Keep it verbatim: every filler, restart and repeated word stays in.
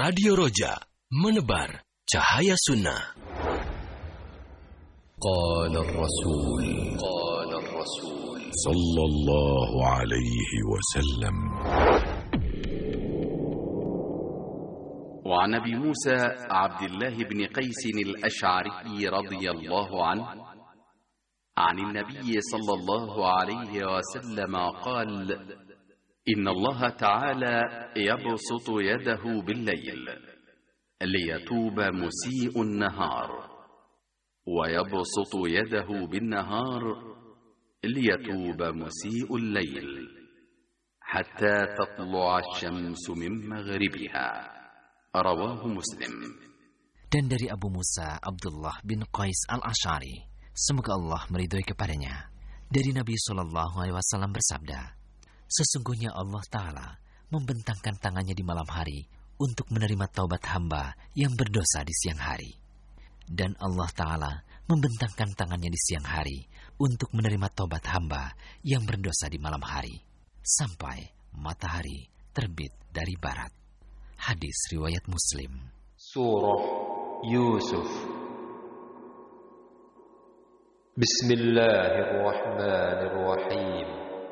Radio Roja, menebar cahaya sunnah. Qala ar-Rasul Qala ar-Rasul sallallahu alaihi wasallam. وعن أبي موسى عبد الله بن قيس الأشعري رضي الله عنه عن النبي صلى الله عليه وسلم قال: إن الله تعالى يبسط يده بالليل ليتوب مسيء النهار، ويبسط يده بالنهار ليتوب مسيء الليل، حتى تطلع الشمس من مغربها. رواه مسلم. Dan dari Abu Musa Abdullah bin Qais al-Ash'ari, semoga Allah meridhoi kepadanya, dari Nabi Shallallahu Alaihi Wasallam bersabda, sesungguhnya Allah Ta'ala membentangkan tangannya di malam hari untuk menerima taubat hamba yang berdosa di siang hari. Dan Allah Ta'ala membentangkan tangannya di siang hari untuk menerima taubat hamba yang berdosa di malam hari, sampai matahari terbit dari barat. Hadis riwayat Muslim. Surah Yusuf. Bismillahirrahmanirrahim.